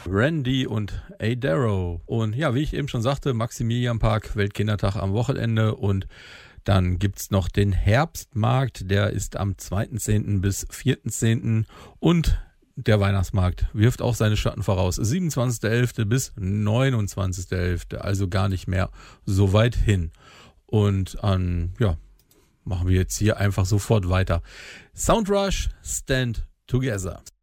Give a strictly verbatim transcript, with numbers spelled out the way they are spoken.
Randy und Adaro. Und ja, wie ich eben schon sagte, Maximilianpark, Weltkindertag am Wochenende und dann gibt's noch den Herbstmarkt, der ist am zweiten zehnten bis vierten zehnten und der Weihnachtsmarkt wirft auch seine Schatten voraus. siebenundzwanzigster elfter bis neunundzwanzigster elfter, also gar nicht mehr so weit hin. Und ähm, ja, machen wir jetzt hier einfach sofort weiter. Soundrush, Stand Together.